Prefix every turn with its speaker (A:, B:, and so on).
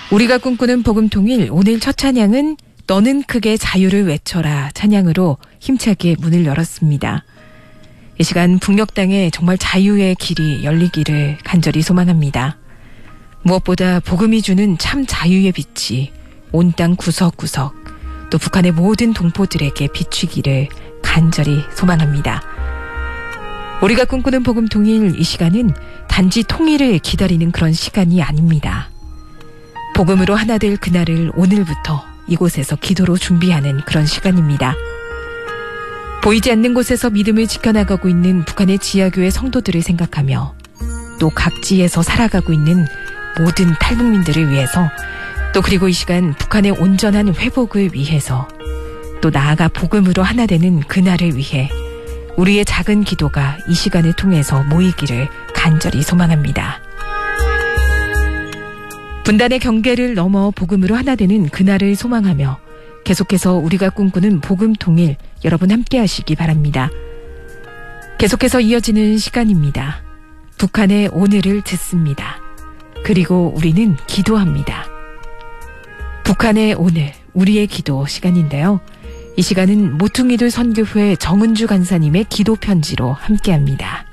A: 우리가 꿈꾸는 복음통일, 오늘 첫 찬양은 너는 크게 자유를 외쳐라 찬양으로 힘차게 문을 열었습니다. 이 시간 북녘 땅에 정말 자유의 길이 열리기를 간절히 소망합니다. 무엇보다 복음이 주는 참 자유의 빛이 온 땅 구석구석 또 북한의 모든 동포들에게 비추기를 간절히 소망합니다. 우리가 꿈꾸는 복음통일, 이 시간은 단지 통일을 기다리는 그런 시간이 아닙니다. 복음으로 하나 될 그날을 오늘부터 이곳에서 기도로 준비하는 그런 시간입니다. 보이지 않는 곳에서 믿음을 지켜나가고 있는 북한의 지하교회 성도들을 생각하며 또 각지에서 살아가고 있는 모든 탈북민들을 위해서 또 그리고 이 시간 북한의 온전한 회복을 위해서 또 나아가 복음으로 하나 되는 그날을 위해 우리의 작은 기도가 이 시간을 통해서 모이기를 간절히 소망합니다. 분단의 경계를 넘어 복음으로 하나 되는 그날을 소망하며 계속해서 우리가 꿈꾸는 복음 통일, 여러분 함께 하시기 바랍니다. 계속해서 이어지는 시간입니다. 북한의 오늘을 듣습니다. 그리고 우리는 기도합니다. 북한의 오늘, 우리의 기도 시간인데요. 이 시간은 모퉁이들 선교회 정은주 간사님의 기도 편지로 함께합니다.